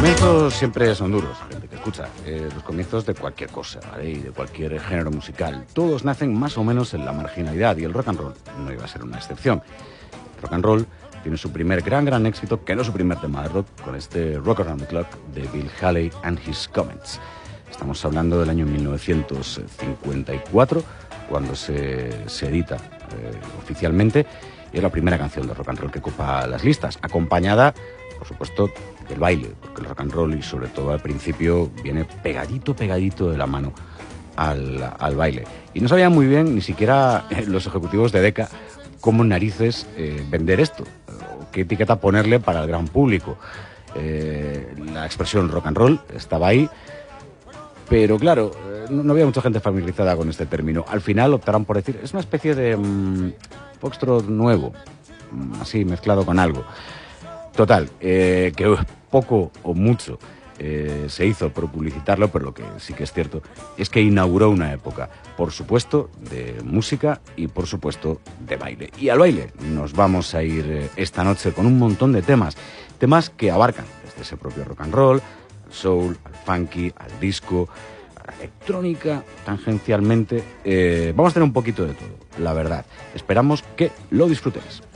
comienzos siempre son duros, gente que escucha. Los comienzos de cualquier cosa, ¿vale? Y de cualquier género musical. Todos nacen más o menos en la marginalidad y el rock and roll no iba a ser una excepción. El rock and roll tiene su primer gran éxito, que no su primer tema de rock, con este Rock Around the Clock de Bill Haley and His Comets. Estamos hablando del año 1954, cuando se edita oficialmente, y es la primera canción de rock and roll que ocupa las listas, acompañada, por supuesto, del baile, porque el rock and roll, y sobre todo al principio, viene pegadito de la mano al baile. Y no sabían muy bien, ni siquiera los ejecutivos de Decca, cómo narices vender esto, o qué etiqueta ponerle para el gran público. La expresión rock and roll estaba ahí, pero claro, no había mucha gente familiarizada con este término. Al final optaron por decir, es una especie de foxtrot nuevo, así mezclado con algo. Total, que poco o mucho se hizo por publicitarlo, pero lo que sí que es cierto es que inauguró una época, por supuesto, de música y por supuesto de baile. Y al baile nos vamos a ir esta noche con un montón de temas que abarcan desde ese propio rock and roll, al soul, al funky, al disco, a la electrónica, tangencialmente. Vamos a tener un poquito de todo, la verdad. Esperamos que lo disfrutéis.